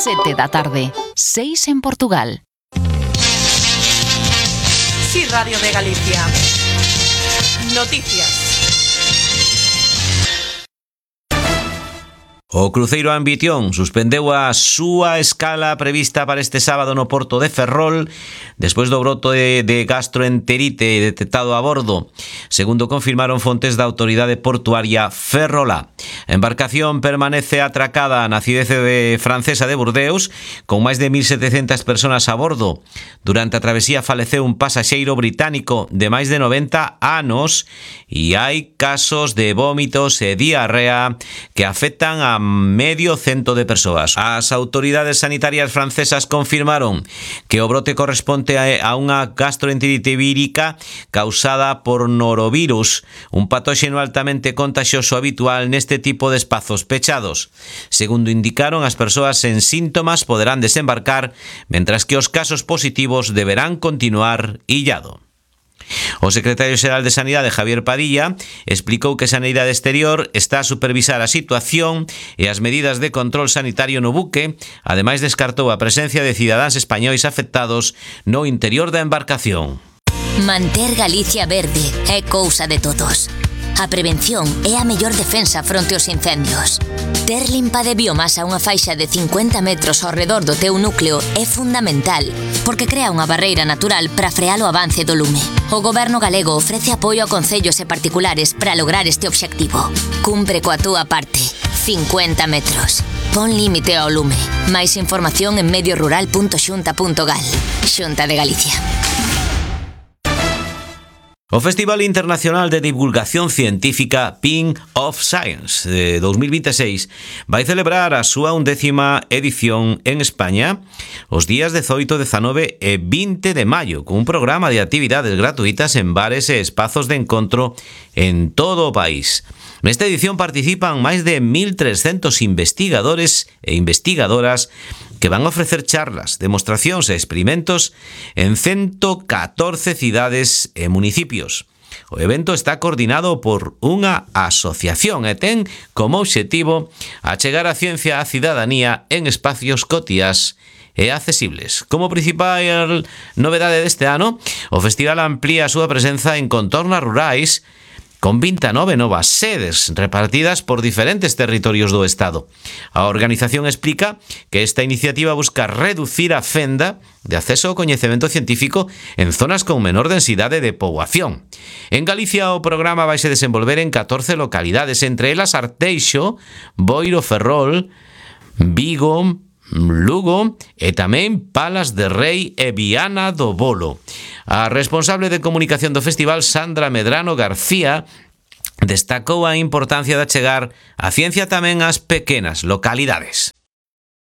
7 da tarde, 6 en Portugal. Sí, Radio de Galicia. Noticias. O cruceiro Ambición suspendeu a súa escala prevista para este sábado no porto de Ferrol despois do broto de gastroenterite detectado a bordo, segundo confirmaron fontes da autoridade portuaria ferrolá. A embarcación permanece atracada na cidade francesa de Burdeos con máis de 1.700 persoas a bordo. Durante a travesía faleceu un pasaxeiro británico de máis de 90 anos e hai casos de vómitos e diarrea que afectan a medio cento de persoas. As autoridades sanitarias francesas confirmaron que o brote corresponde a unha gastroenterite vírica causada por norovirus, un patóxeno altamente contagioso habitual neste tipo de espazos pechados. Segundo indicaron, as persoas sen síntomas poderán desembarcar, mentras que os casos positivos deberán continuar illado. O secretario xeral de Sanidade, Javier Padilla, explicou que Sanidade Exterior está a supervisar a situación e as medidas de control sanitario no buque. Ademais, descartou a presencia de cidadáns españois afectados no interior da embarcación. Manter Galicia verde é cousa de todos. A prevención é a mellor defensa fronte aos incendios. Ter limpa de biomasa unha faixa de 50 metros ao redor do teu núcleo é fundamental, porque crea unha barreira natural para frear o avance do lume. O Goberno galego ofrece apoio a concellos e particulares para lograr este obxectivo. Cumpre coa túa parte. 50 metros. Pon límite ao lume. Máis información en mediorural.xunta.gal. Xunta de Galicia. O Festival Internacional de Divulgación Científica Pink of Science de 2026 vai celebrar a súa 11ª edición en España os días 18, 19 e 20 de maio con un programa de actividades gratuitas en bares e espazos de encontro en todo o país. Nesta edición participan máis de 1.300 investigadores e investigadoras que van a ofrecer charlas, demostracións e experimentos en 114 cidades e municipios. O evento está coordinado por unha asociación e ten como obxectivo achegar a ciencia á cidadanía en espacios cotiás e accesibles. Como principal novedade deste ano, o festival amplía a súa presenza en contornas rurais con 29 novas sedes repartidas por diferentes territorios do Estado. A organización explica que esta iniciativa busca reducir a fenda de acceso ao coñecemento científico en zonas con menor densidade de poboación. En Galicia o programa vaise desenvolver en 14 localidades, entre elas Arteixo, Boiro, Ferrol, Vigo, Lugo e tamén Palas de Rei e Viana do Bolo. A responsable de comunicación do festival, Sandra Medrano García, destacou a importancia de achegar a ciencia tamén ás pequenas localidades.